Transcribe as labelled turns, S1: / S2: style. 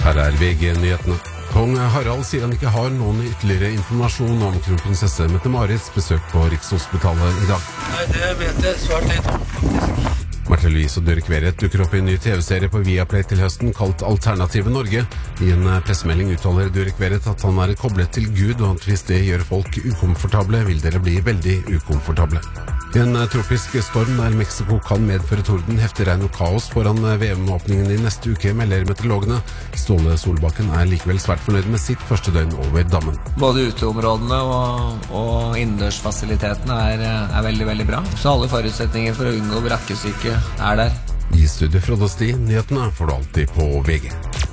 S1: Her VG-nyhetene. Kong Harald sier han ikke har noen ytterligere informasjon om kronprinsesse Mette-Marits besøk på Rikshospitalet i dag.
S2: Nei, det vet jeg svært litt om, faktisk.
S1: Marte Louise og Dirk Verrett dukker opp i en ny TV-serie på Viaplay til høsten kalt Alternative Norge. I en pressemelding uttaler Dirk Verrett at han er koblet til Gud, og at hvis det gjør folk ukomfortable, vil dere bli veldig ukomfortable. I en tropisk storm der Mexico kan medføre torden, heftig regn og kaos foran VM-åpningen i neste uke, melder meteorologene. Ståle Solbakken er likevel svært fornøyd med sitt første døgn over dammen.
S3: Både uteområdene og innendørsfasilitetene er veldig, veldig bra. Så alle forutsetninger for å unngå brakkesyke er der.
S1: I studio Frode Sti, nyhetene får du alltid på VG.